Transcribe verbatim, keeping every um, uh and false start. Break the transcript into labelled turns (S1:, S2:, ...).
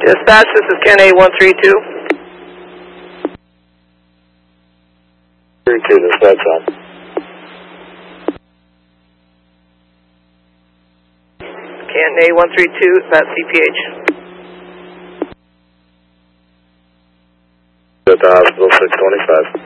S1: Dispatch, this is Ken A one three two.
S2: three two, this that's on.
S1: Ken A one three two, that's C P H.
S2: At the hospital, six twenty-five.